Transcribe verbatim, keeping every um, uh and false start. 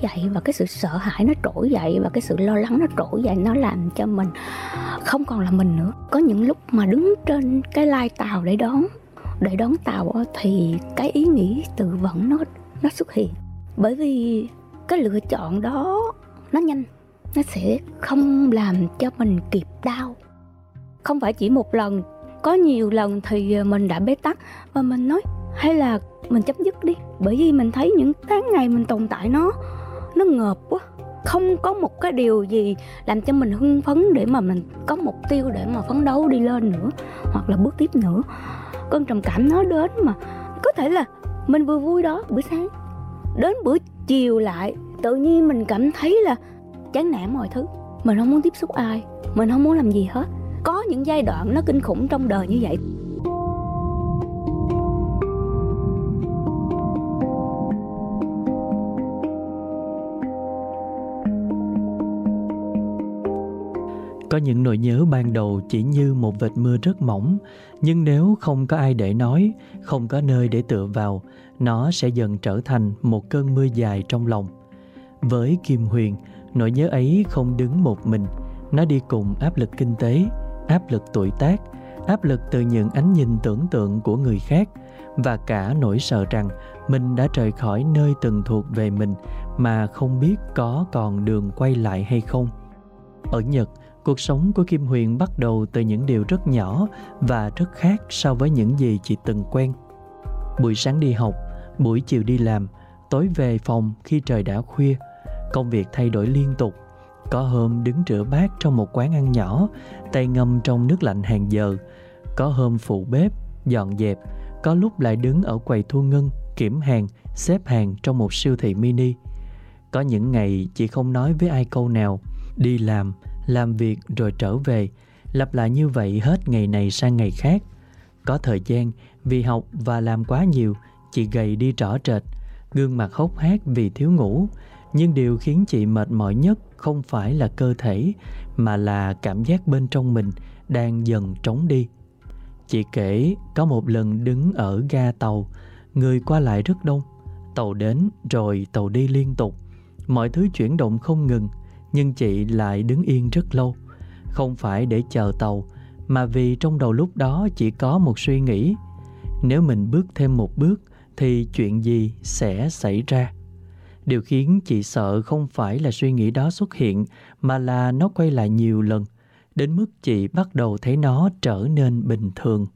dậy, và cái sự sợ hãi nó trỗi dậy, và cái sự lo lắng nó trỗi dậy. Nó làm cho mình không còn là mình nữa. Có những lúc mà đứng trên cái lai tàu để đón để đón tàu thì cái ý nghĩ tự vẫn nó nó xuất hiện. Bởi vì cái lựa chọn đó nó nhanh, nó sẽ không làm cho mình kịp đau. Không phải chỉ một lần, có nhiều lần thì mình đã bế tắc và mình nói hay là mình chấm dứt đi. Bởi vì mình thấy những tháng ngày mình tồn tại nó nó ngợp quá. Không có một cái điều gì làm cho mình hưng phấn để mà mình có mục tiêu để mà phấn đấu đi lên nữa, hoặc là bước tiếp nữa. Cơn trầm cảm nó đến mà có thể là mình vừa vui đó bữa sáng, đến bữa chiều lại tự nhiên mình cảm thấy là chán nản mọi thứ. Mình không muốn tiếp xúc ai, mình không muốn làm gì hết. Có những giai đoạn nó kinh khủng trong đời như vậy. Có những nỗi nhớ ban đầu chỉ như một vệt mưa rất mỏng, nhưng nếu không có ai để nói, không có nơi để tựa vào, nó sẽ dần trở thành một cơn mưa dài trong lòng. Với Kim Huyền, nỗi nhớ ấy không đứng một mình, nó đi cùng áp lực kinh tế, áp lực tuổi tác, áp lực từ những ánh nhìn tưởng tượng của người khác, và cả nỗi sợ rằng mình đã rời khỏi nơi từng thuộc về mình mà không biết có còn đường quay lại hay không. Ở Nhật, cuộc sống của Kim Huyền bắt đầu từ những điều rất nhỏ và rất khác so với những gì chị từng quen. Buổi sáng đi học, buổi chiều đi làm, tối về phòng khi trời đã khuya. Công việc thay đổi liên tục. Có hôm đứng rửa bát trong một quán ăn nhỏ, tay ngâm trong nước lạnh hàng giờ. Có hôm phụ bếp, dọn dẹp. Có lúc lại đứng ở quầy thu ngân, kiểm hàng, xếp hàng trong một siêu thị mini. Có những ngày chị không nói với ai câu nào. Đi làm, làm việc rồi trở về, lặp lại như vậy hết ngày này sang ngày khác. Có thời gian, vì học và làm quá nhiều, chị gầy đi rõ rệt, gương mặt hốc hác vì thiếu ngủ. Nhưng điều khiến chị mệt mỏi nhất không phải là cơ thể, mà là cảm giác bên trong mình đang dần trống đi. Chị kể có một lần đứng ở ga tàu, người qua lại rất đông. Tàu đến rồi tàu đi liên tục, mọi thứ chuyển động không ngừng. Nhưng chị lại đứng yên rất lâu, không phải để chờ tàu, mà vì trong đầu lúc đó chỉ có một suy nghĩ: nếu mình bước thêm một bước thì chuyện gì sẽ xảy ra? Điều khiến chị sợ không phải là suy nghĩ đó xuất hiện, mà là nó quay lại nhiều lần, đến mức chị bắt đầu thấy nó trở nên bình thường.